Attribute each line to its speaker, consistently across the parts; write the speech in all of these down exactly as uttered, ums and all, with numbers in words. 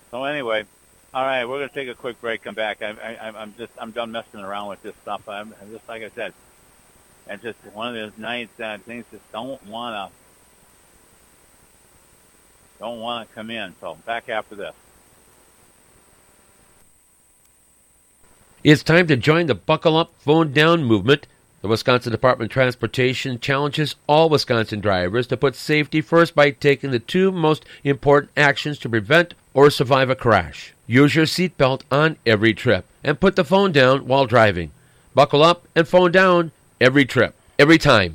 Speaker 1: So anyway, all right, we're gonna take a quick break. Come back. I, I, I'm just I'm done messing around with this stuff. I'm, I'm just like I said, it's just one of those nights that things just don't wanna don't wanna come in. So back after this.
Speaker 2: It's time to join the Buckle Up, Phone Down movement. The Wisconsin Department of Transportation challenges all Wisconsin drivers to put safety first by taking the two most important actions to prevent or survive a crash. Use your seatbelt on every trip and put the phone down while driving. Buckle up and phone down every trip, every time.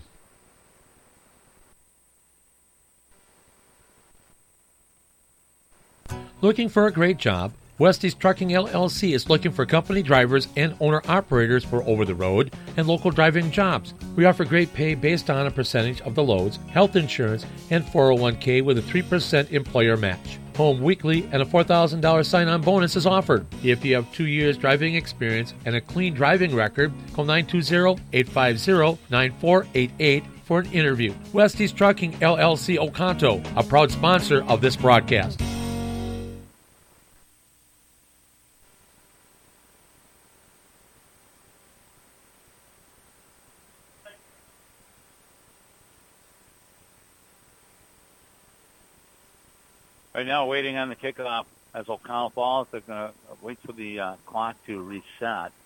Speaker 3: Looking for a great job? Westies Trucking L L C is looking for company drivers and owner-operators for over-the-road and local driving jobs. We offer great pay based on a percentage of the loads, health insurance, and four oh one k with a three percent employer match. Home weekly and a four thousand dollars sign-on bonus is offered. If you have two years driving experience and a clean driving record, call nine two zero, eight five zero, nine four eight eight for an interview. Westies Trucking L L C Oconto, a proud sponsor of this broadcast.
Speaker 1: Right now, waiting on the kickoff as O'Connell Falls. They're going to wait for the uh, clock to reset.